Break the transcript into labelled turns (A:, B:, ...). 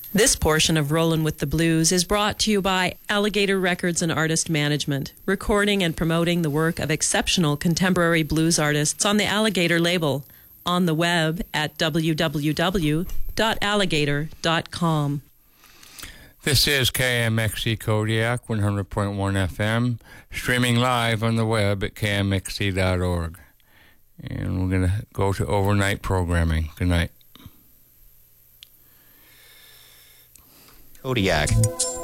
A: This portion of Rollin' with the Blues is brought to you by Alligator Records and Artist Management, recording and promoting the work of exceptional contemporary blues artists on the Alligator label, on the web at www.alligator.com.
B: This is KMXC Kodiak 100.1 FM, streaming live on the web at kmxc.org. And we're going to go to overnight programming. Good night.
C: Kodiak.